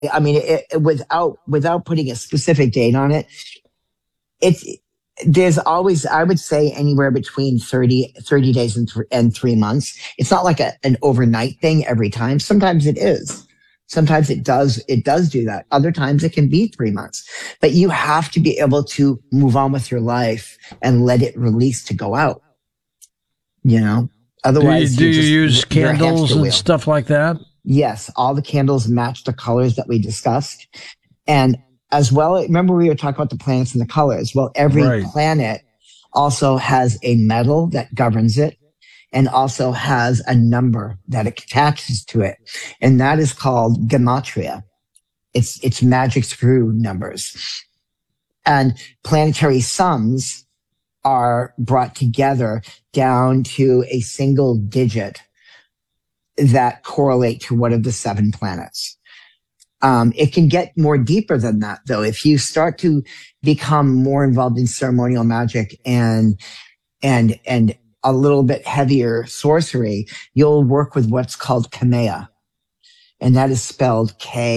I mean, without putting a specific date on it, it's there's always, I would say, anywhere between 30 days and 3 months. It's not like an overnight thing every time. Sometimes it is. Sometimes it does do that. Other times it can be 3 months, but you have to be able to move on with your life and let it release to go out, you know, otherwise do you use you're a candles hamster and wheel. stuff like that? Yes, all the candles match the colors that we discussed. And as well, remember we were talking about the planets and the colors. Well, every Right. planet also has a metal that governs it and also has a number that attaches to it. And that is called gematria. It's magic through numbers. And planetary sums are brought together down to a single digit that correlate to one of the 7 planets. It can get more deeper than that, though. If you start to become more involved in ceremonial magic and a little bit heavier sorcery, you'll work with what's called Kamea, and that is spelled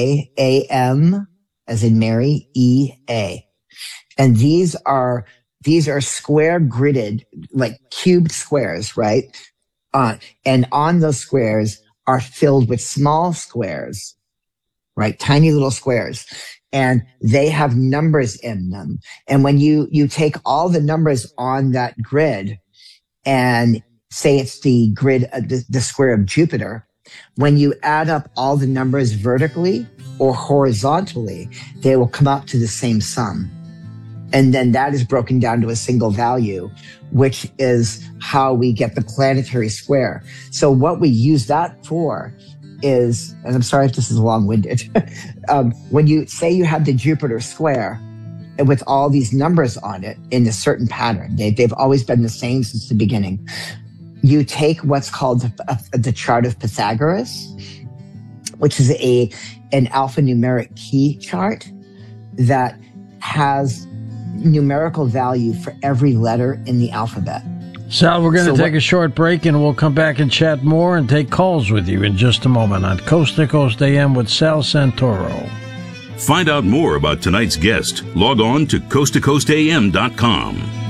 Kam, as in Mary, E-A. And these are square gridded, like cubed squares, right? And on those squares are filled with small squares, right? Tiny little squares. And they have numbers in them. And when you take all the numbers on that grid and say it's the grid, the square of Jupiter, when you add up all the numbers vertically or horizontally, they will come up to the same sum. And then that is broken down to a single value, which is how we get the planetary square. So what we use that for is, and I'm sorry if this is long-winded, when you say you have the Jupiter square and with all these numbers on it in a certain pattern, they've always been the same since the beginning. You take what's called the chart of Pythagoras, which is an alphanumeric key chart that has numerical value for every letter in the alphabet. Sal, we're going to take a short break, and we'll come back and chat more and take calls with you in just a moment on Coast to Coast AM with Sal Santoro. Find out more about tonight's guest. Log on to coasttocoastam.com.